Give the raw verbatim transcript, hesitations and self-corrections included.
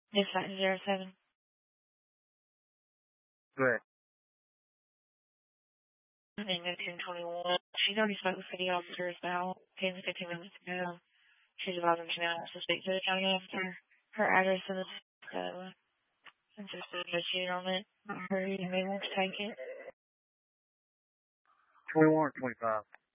Dispatch zero seven. Good. In fifteen twenty-one. She's already spoke with city officers about ten to fifteen minutes ago. She's about them to now to speak to the county officer. Her address is so I'm just negotiating on it. Not hurry and they won't take it. twenty-one or twenty-five?